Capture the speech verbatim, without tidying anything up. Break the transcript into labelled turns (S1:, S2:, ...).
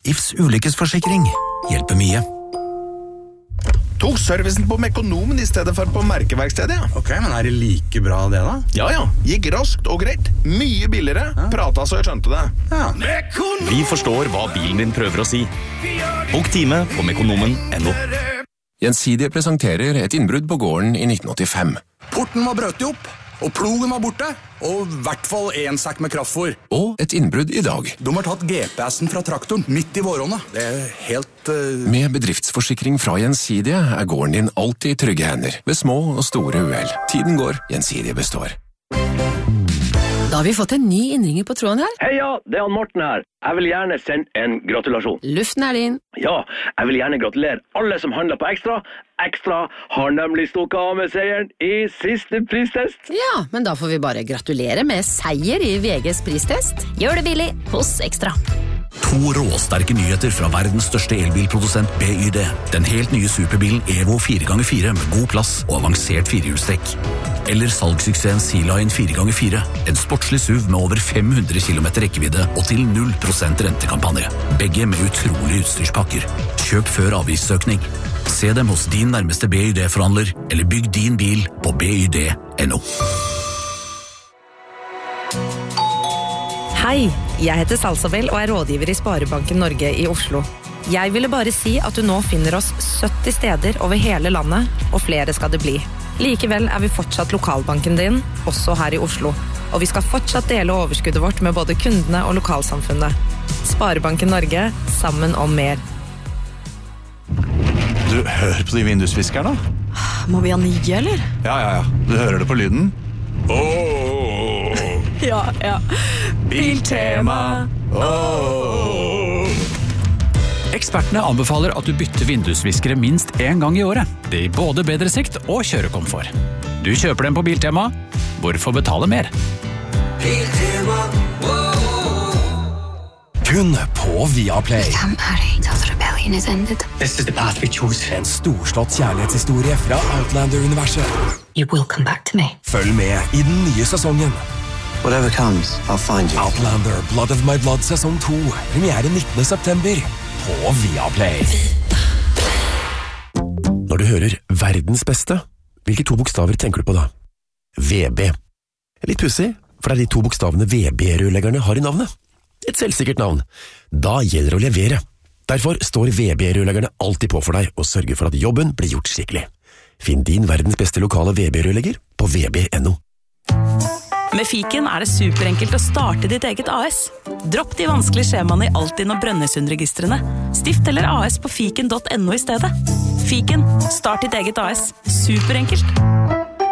S1: Ifs ulykkesforsikring hjelper mye.
S2: Tok servicen på Mekonomen i stedet for på merkeverkstedet, ja.
S3: Ok, men er det like bra det da?
S2: Ja, ja. Gikk raskt og greit. Mye billigere. Ja. Prata så jeg skjønte det.
S3: Ja.
S4: Vi forstår hva bilen din prøver å si. Bok time på mekonomen punktum no.
S5: Gjensidige presenterer et innbrudd på gården i nitten åttifem.
S3: Porten var brøtt opp, og plogen var borte, og i hvert fall en sekk med kraftfôr.
S5: Og et innbrudd i dag.
S3: De har tatt G P S-en fra traktoren midt i vårrånet. Det er helt... Uh...
S5: Med bedriftsforsikring fra Gjensidige er gården din alltid i trygge hender, ved små og store uhell. Tiden går, Gjensidige består.
S6: Da har vi fått en ny innringer på tråden her.
S7: Hei, ja, det er han Morten her. Jeg vil gjerne sende en gratulasjon.
S6: Luften er din.
S7: Ja, jeg vil gjerne gratulere alle som handler på Ekstra. Ekstra har nemlig stukket av med seieren i siste pristest.
S6: Ja, men da får vi bare gratulere med seier i V G's pristest. Gjør det billig hos Ekstra.
S1: To råsterke nyheter fra verdens største elbilprodusent B Y D. Den helt nye superbilen Evo fire ganger fire med god plass og avansert firehjulstrekk. Eller salgssuksessen Sea-Line fire ganger fire. En sportslig S U V med over fem hundre kilometer rekkevidde og til null prosent rentekampanje. Begge med utrolige utstyrspakker. Kjøp før avgiftsøkning. Se dem hos din nærmeste B Y D-forhandler, eller bygg din bil på B Y D punktum no.
S8: Hei, jeg heter Salsabel og er rådgiver i Sparebanken Norge i Oslo. Jeg ville bare si at du nå finner oss sytti steder over hele landet, og flere skal det bli. Likevel er vi fortsatt lokalbanken din, også her i Oslo. Og vi skal fortsatt dele overskuddet vårt med både kundene og lokalsamfunnet. Sparebanken Norge, sammen om mer.
S9: Du, hør på de vindusviskerne.
S10: Må vi ha nye, eller?
S9: Ja, ja, ja. Du hører det på lyden.
S10: Åh! Ja, ja.
S9: Biltema. Åh!
S11: Ekspertene anbefaler at du bytter vindusviskere minst en gang i året. Det gir både bedre sikt og kjørekomfort. Du kjøper dem på Biltema. Hvorfor betale mer?
S12: Biltema.
S13: Kun på Viaplay.
S12: This is the path we chose.
S13: En storslått kjærlighetshistorie fra Outlander-universet.
S12: You will come back to me.
S13: Følg med i den nye sesongen.
S14: Whatever comes, I'll find you.
S13: Outlander, Blood of My Blood, sesong to. Premiere nittende september på Viaplay.
S15: Når du hører verdens beste, hvilke to bokstaver tenker du på da? V B. Litt pussig, for det er de to bokstavene V B-rørleggerne har i navnet. Et selvsikkert navn. Da gjelder det å levere. Derfor står V B-rørleggerne alltid på for deg og sørger for at jobben blir gjort skikkelig. Finn din verdens beste lokale V B-rørlegger på v b punktum no.
S16: Med Fiken er det superenkelt å starte ditt eget A S. Dropp de vanskelige skjemaene i Altinn og Brønnøysundregistrene. Stift eller A S på fiken punktum no i stedet. Fiken, start ditt eget A S. Superenkelt.